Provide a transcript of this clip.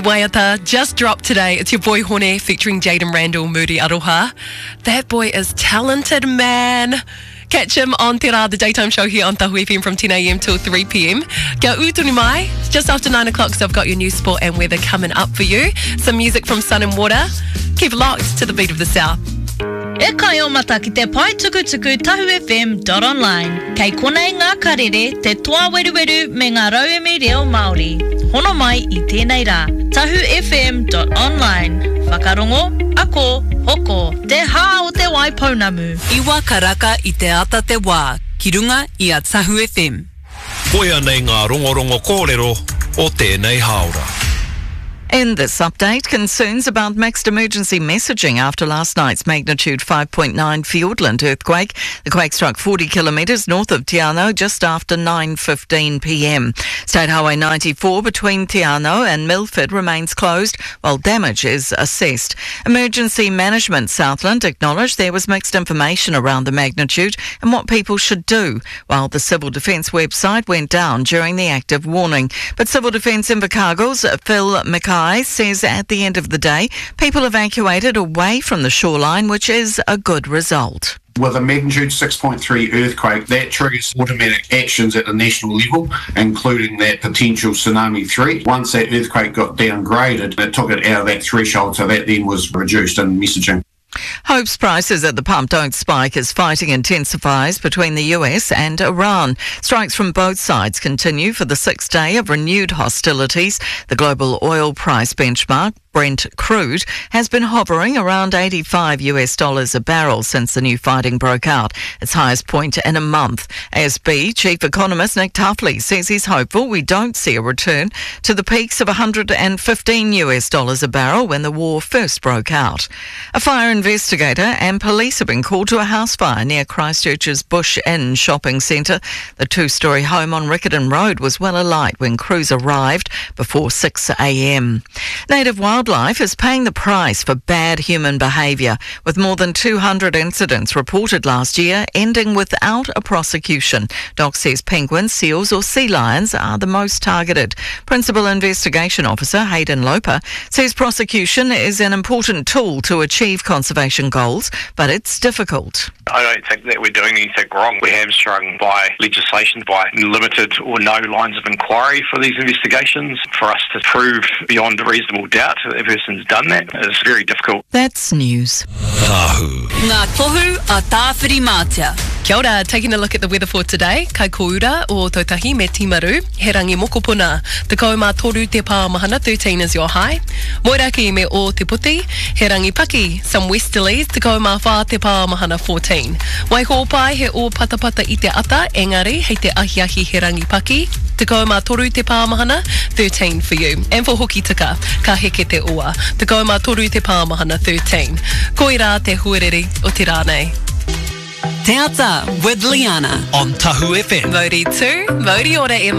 Waiata just dropped today. It's your boy Hone featuring Jaden Randall, Moody Aroha. That boy is talented, man. Catch him on Te Rā, the daytime show here on Tahu FM from 10 a.m. till 3 p.m. Kia utuni mai. It's just after 9 o'clock, so I've got your news, sport and weather coming up for you. Some music from Sun and Water. Keep locked to the beat of the South. E kai o mata ki te pai tukutuku tahufm.online. Kei konei ngā karere, te toa weruweru me ngā rauemi reo Māori. Hono mai I tēnei rā. tahufm.online. Whakarongo, ako, hoko, te hā o te waipounamu. Iwa karaka I te ata te wā. Ki runga I a Tahu FM. Koia nei ngā rongorongo kōrero o tēnei haora. In this update, concerns about mixed emergency messaging after last night's magnitude 5.9 Fiordland earthquake. The quake struck 40 kilometres north of Te Anau just after 9:15 p.m. State Highway 94 between Te Anau and Milford remains closed while damage is assessed. Emergency Management Southland acknowledged there was mixed information around the magnitude and what people should do, while the Civil Defence website went down during the active warning. But Civil Defence Invercargill's Phil Mackay says at the end of the day, people evacuated away from the shoreline, which is a good result. With a magnitude 6.3 earthquake, that triggers automatic actions at the national level, including that potential tsunami threat. Once that earthquake got downgraded, it took it out of that threshold, so that then was reduced in messaging. Hope's prices at the pump don't spike as fighting intensifies between the US and Iran. Strikes from both sides continue for the sixth day of renewed hostilities. The global oil price benchmark, Brent crude, has been hovering around $85 a barrel since the new fighting broke out, its highest point in a month. ASB Chief Economist Nick Tuffley says he's hopeful we don't see a return to the peaks of $115 a barrel when the war first broke out. A fire investigator and police have been called to a house fire near Christchurch's Bush Inn shopping centre. The two-storey home on Riccarton Road was well alight when crews arrived before 6 a.m. Native Wildlife is paying the price for bad human behaviour, with more than 200 incidents reported last year ending without a prosecution. Doc says penguins, seals or sea lions are the most targeted. Principal Investigation Officer Hayden Loper says prosecution is an important tool to achieve conservation goals, but it's difficult. I don't think that we're doing anything wrong. We're hamstrung by legislation, by limited or no lines of inquiry for these investigations. For us to prove beyond a reasonable doubt that the person's done that is very difficult. That's news. Tahu. Ngā tohu a tāwhiri mātia. Kia ora, taking a look at the weather for today. Kai koura o Tautahi me Timaru. He rangi mokopuna. Te kaumā toru te pāmahana, 13 is your high. Moiraki me o Te Puti. He rangi Paki. Some westerlies. Te kaumā whā te pāmahana, 14. Waihopai he o patapata I te ata. Engari hei te ahiahi he rangi Paki. Te kaumā toru te pāmahana, 13 for you. And for Hoki Tika, ka heke te ua. Te kaumā toru te pāmahana, 13. Koira te huereri o te rānei. Te ata with Liana. On Tahu FM. Modi 2, Modi Ora e